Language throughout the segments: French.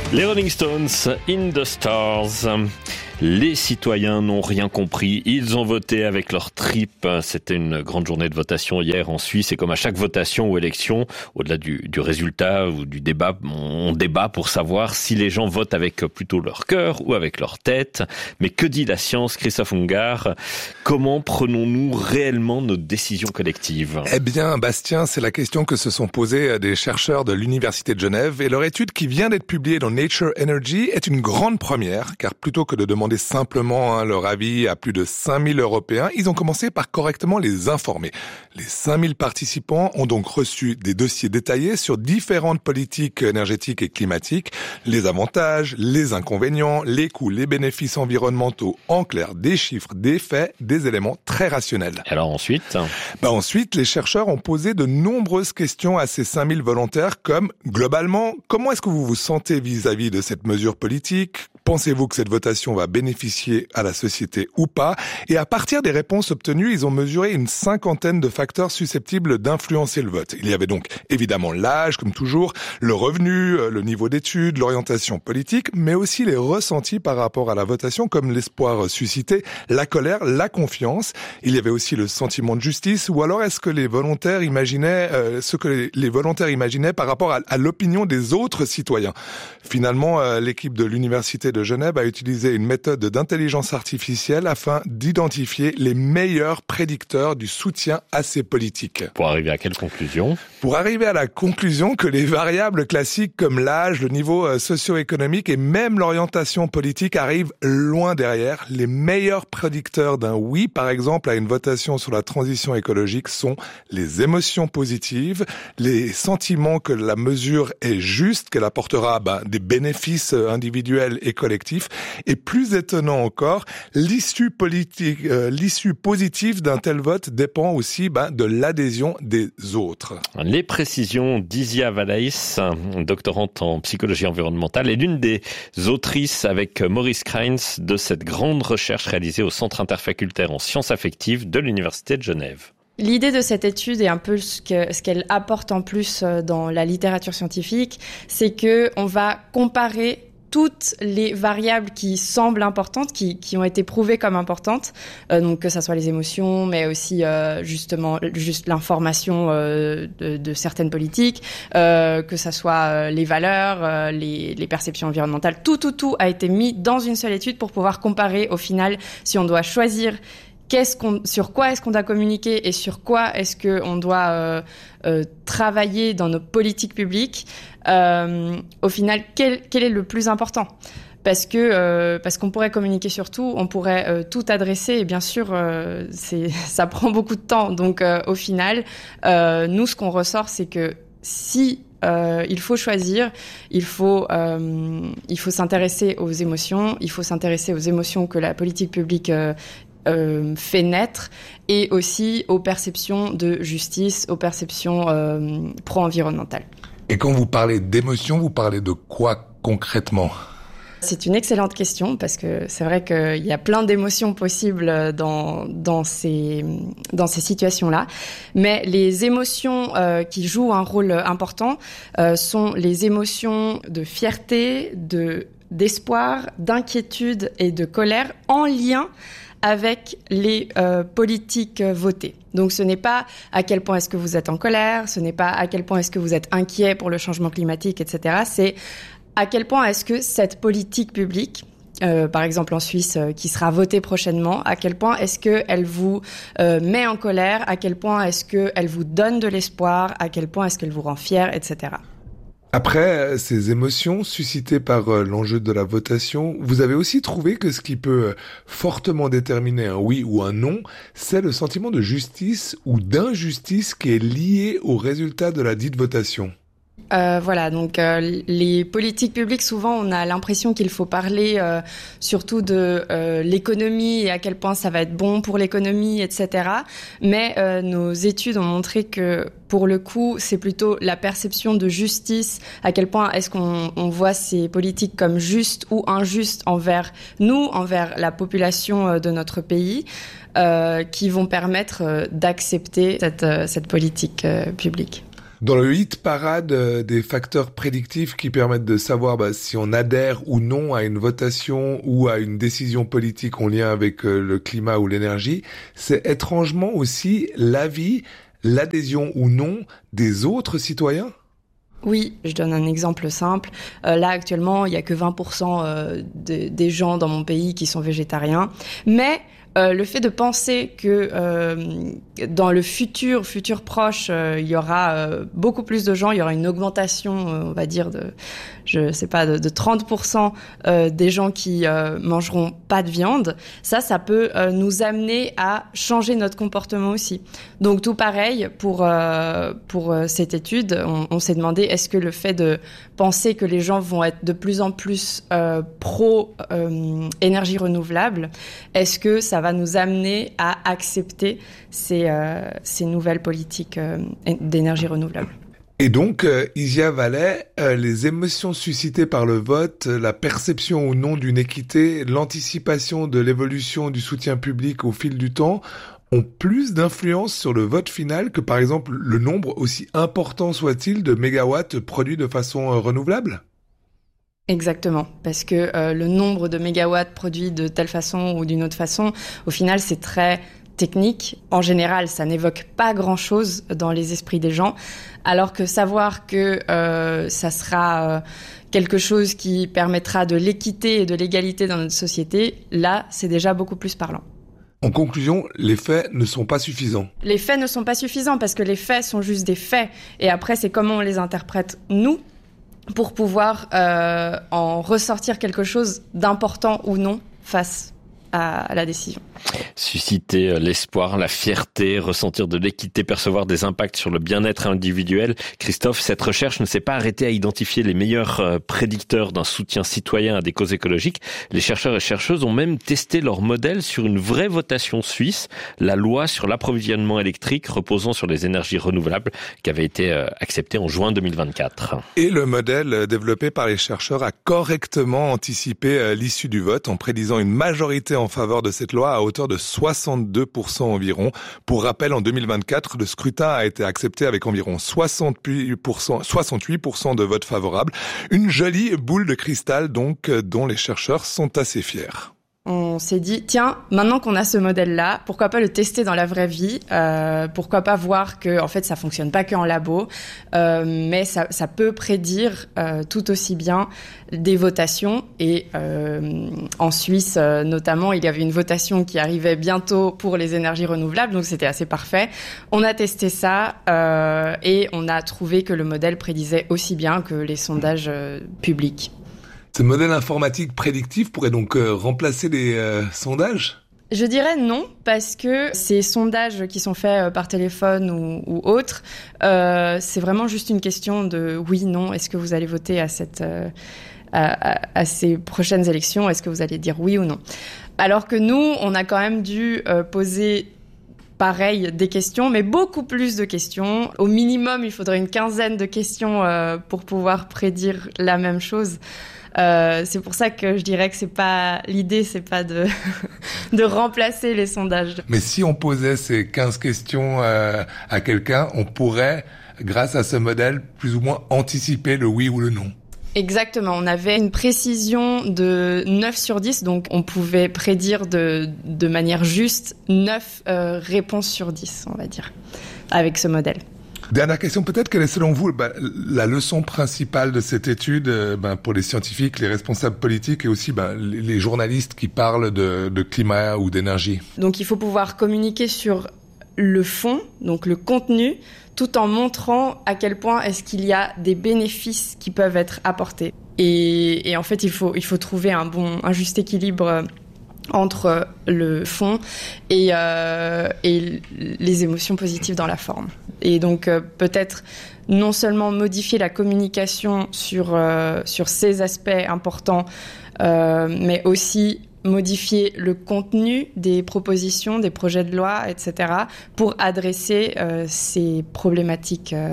Les Rolling Stones, In the Stars. Les citoyens n'ont rien compris. Ils ont voté avec leurs tripes. C'était une grande journée de votation hier en Suisse. Et comme à chaque votation ou élection, au-delà du résultat ou du débat, on débat pour savoir si les gens votent avec plutôt leur cœur ou avec leur tête. Mais que dit la science, Christophe Ungart? Comment prenons-nous réellement nos décisions collectives? Eh bien, Bastien, c'est la question que se sont posées des chercheurs de l'Université de Genève. Et leur étude qui vient d'être publiée dans Nature Energy est une grande première, car plutôt que de demander simplement leur avis à plus de 5000 Européens, ils ont commencé par correctement les informer. Les 5000 participants ont donc reçu des dossiers détaillés sur différentes politiques énergétiques et climatiques, les avantages, les inconvénients, les coûts, les bénéfices environnementaux, en clair, des chiffres, des faits, des éléments très rationnels. Alors ensuite? Ensuite, les chercheurs ont posé de nombreuses questions à ces 5000 volontaires comme, globalement, comment est-ce que vous vous sentez vis-à-vis de cette mesure politique? Pensez-vous que cette votation va bénéficier à la société ou pas? Et à partir des réponses obtenues, ils ont mesuré une 50aine de facteurs susceptibles d'influencer le vote. Il y avait donc évidemment l'âge, comme toujours, le revenu, le niveau d'études, l'orientation politique, mais aussi les ressentis par rapport à la votation, comme l'espoir suscité, la colère, la confiance. Il y avait aussi le sentiment de justice, ou alors est-ce que les volontaires imaginaient ce que les volontaires imaginaient par rapport à l'opinion des autres citoyens. Finalement, l'équipe de l'Université de Genève a utilisé une méthode d'intelligence artificielle afin d'identifier les meilleurs prédicteurs du soutien à ces politiques. Pour arriver à quelle conclusion? Pour arriver à la conclusion que les variables classiques comme l'âge, le niveau socio-économique et même l'orientation politique arrivent loin derrière. Les meilleurs prédicteurs d'un oui, par exemple, à une votation sur la transition écologique sont les émotions positives, les sentiments que la mesure est juste, qu'elle apportera des bénéfices individuels et collectifs, et plus étonnant encore, l'issue positive d'un tel vote dépend aussi de l'adhésion des autres. Les précisions d'Isia Valaïs, doctorante en psychologie environnementale, est l'une des autrices avec Maurice Kreins de cette grande recherche réalisée au Centre interfacultaire en sciences affectives de l'Université de Genève. L'idée de cette étude et un peu ce qu'elle apporte en plus dans la littérature scientifique, c'est que on va comparer toutes les variables qui semblent importantes, qui ont été prouvées comme importantes, donc que ça soit les émotions, mais aussi justement juste l'information de certaines politiques, que ça soit les valeurs, les perceptions environnementales, tout a été mis dans une seule étude pour pouvoir comparer au final si on doit choisir sur quoi est-ce qu'on doit communiquer et sur quoi est-ce qu'on doit travailler dans nos politiques publiques. Au final, quel est le plus important? Parce qu'on pourrait communiquer sur tout, on pourrait tout adresser et bien sûr ça prend beaucoup de temps. Donc au final, nous ce qu'on ressort, c'est que si il faut choisir, il faut s'intéresser aux émotions, il faut s'intéresser aux émotions que la politique publique fait naître, et aussi aux perceptions de justice, aux perceptions pro-environnementales. Et quand vous parlez d'émotions, vous parlez de quoi concrètement ? C'est une excellente question parce que c'est vrai qu'il y a plein d'émotions possibles dans ces situations-là. Mais les émotions qui jouent un rôle important sont les émotions de fierté, d'espoir, d'inquiétude et de colère en lien avec les politiques votées. Donc ce n'est pas à quel point est-ce que vous êtes en colère, ce n'est pas à quel point est-ce que vous êtes inquiet pour le changement climatique, etc. C'est à quel point est-ce que cette politique publique, par exemple en Suisse, qui sera votée prochainement, à quel point est-ce qu'elle vous met en colère, à quel point est-ce qu'elle vous donne de l'espoir, à quel point est-ce qu'elle vous rend fier, etc. Après ces émotions suscitées par l'enjeu de la votation, vous avez aussi trouvé que ce qui peut fortement déterminer un oui ou un non, c'est le sentiment de justice ou d'injustice qui est lié au résultat de la dite votation. Voilà, donc les politiques publiques, souvent on a l'impression qu'il faut parler surtout de l'économie et à quel point ça va être bon pour l'économie, etc. Mais nos études ont montré que pour le coup, c'est plutôt la perception de justice, à quel point est-ce qu'on voit ces politiques comme justes ou injustes envers nous, envers la population de notre pays, qui vont permettre d'accepter cette politique publique. Dans le hit parade des facteurs prédictifs qui permettent de savoir si on adhère ou non à une votation ou à une décision politique en lien avec le climat ou l'énergie, c'est étrangement aussi l'avis, l'adhésion ou non des autres citoyens. Oui, je donne un exemple simple. Là, actuellement, il n'y a que 20% des gens dans mon pays qui sont végétariens. Mais le fait de penser que dans le futur proche, il y aura beaucoup plus de gens, il y aura une augmentation, on va dire, de 30% des gens qui mangeront pas de viande, ça peut nous amener à changer notre comportement aussi. Donc tout pareil, pour cette étude, on s'est demandé, est-ce que le fait de penser que les gens vont être de plus en plus pro énergie renouvelable, est-ce que ça va nous amener à accepter ces nouvelles politiques d'énergie renouvelable? Et donc, Isia Vallet, les émotions suscitées par le vote, la perception ou non d'une équité, l'anticipation de l'évolution du soutien public au fil du temps, ont plus d'influence sur le vote final que par exemple le nombre, aussi important soit-il, de mégawatts produits de façon renouvelable ? Exactement, parce que le nombre de mégawatts produits de telle façon ou d'une autre façon, au final, c'est très technique. En général, ça n'évoque pas grand-chose dans les esprits des gens, alors que savoir que ça sera quelque chose qui permettra de l'équité et de l'égalité dans notre société, là, c'est déjà beaucoup plus parlant. En conclusion, les faits ne sont pas suffisants. Les faits ne sont pas suffisants parce que les faits sont juste des faits. Et après, c'est comment on les interprète, nous, pour pouvoir en ressortir quelque chose d'important ou non face à la décision. Susciter l'espoir, la fierté, ressentir de l'équité, percevoir des impacts sur le bien-être individuel. Christophe, cette recherche ne s'est pas arrêtée à identifier les meilleurs prédicteurs d'un soutien citoyen à des causes écologiques. Les chercheurs et chercheuses ont même testé leur modèle sur une vraie votation suisse, la loi sur l'approvisionnement électrique reposant sur les énergies renouvelables, qui avait été acceptée en juin 2024. Et le modèle développé par les chercheurs a correctement anticipé l'issue du vote en prédisant une majorité en faveur de cette loi à hauteur de 62% environ. Pour rappel, en 2024, le scrutin a été accepté avec environ 68% de votes favorables. Une jolie boule de cristal donc, dont les chercheurs sont assez fiers. On s'est dit, tiens, maintenant qu'on a ce modèle-là, pourquoi pas le tester dans la vraie vie, pourquoi pas voir que en fait ça fonctionne pas qu'en labo, mais ça peut prédire tout aussi bien des votations. Et en Suisse notamment, il y avait une votation qui arrivait bientôt pour les énergies renouvelables, donc c'était assez parfait. On a testé ça et on a trouvé que le modèle prédisait aussi bien que les sondages publics. Ce modèle informatique prédictif pourrait donc remplacer les sondages ? Je dirais non, parce que ces sondages qui sont faits par téléphone ou autres, c'est vraiment juste une question de oui, non, est-ce que vous allez voter à ces prochaines élections, est-ce que vous allez dire oui ou non ? Alors que nous, on a quand même dû poser pareil, des questions, mais beaucoup plus de questions. Au minimum, il faudrait une quinzaine de questions pour pouvoir prédire la même chose. C'est pour ça que je dirais que l'idée, c'est pas de remplacer les sondages. Mais si on posait ces 15 questions à quelqu'un, on pourrait, grâce à ce modèle, plus ou moins anticiper le oui ou le non. Exactement. On avait une précision de 9 sur 10, donc on pouvait prédire de manière juste 9 réponses sur 10, on va dire, avec ce modèle. Dernière question, peut-être quelle est selon vous la leçon principale de cette étude pour les scientifiques, les responsables politiques et aussi les journalistes qui parlent de climat ou d'énergie ? Donc il faut pouvoir communiquer sur le fond, donc le contenu, tout en montrant à quel point est-ce qu'il y a des bénéfices qui peuvent être apportés. Et en fait, il faut trouver un juste équilibre entre le fond et les émotions positives dans la forme. Et donc peut-être non seulement modifier la communication sur ces aspects importants, mais aussi modifier le contenu des propositions, des projets de loi, etc., pour adresser ces problématiques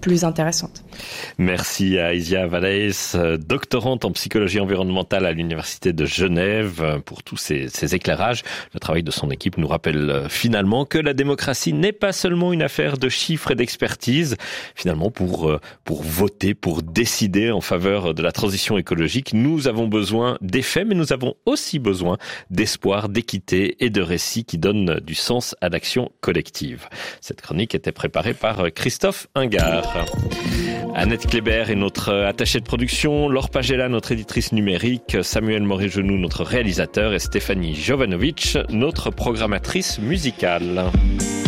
plus intéressantes. Merci à Isia Valaes, doctorante en psychologie environnementale à l'Université de Genève, pour tous ces éclairages. Le travail de son équipe nous rappelle finalement que la démocratie n'est pas seulement une affaire de chiffres et d'expertise. Finalement, pour voter, pour décider en faveur de la transition écologique, nous avons besoin d'effets, mais nous avons aussi besoin d'espoir, d'équité et de récits qui donnent du sens à l'action collective. Cette chronique était préparée par Christophe Ingard. Annette Kléber est notre attachée de production, Laure Pagela, notre éditrice numérique, Samuel Moret-Genoux, notre réalisateur, et Stéphanie Jovanovic, notre programmatrice musicale.